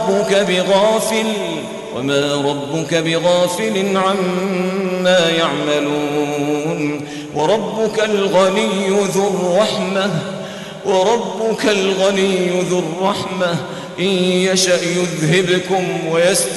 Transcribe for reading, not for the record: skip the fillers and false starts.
ربك بغافل عما يعملون. وربك الغني ذو الرحمة إن يشأ يذهبكم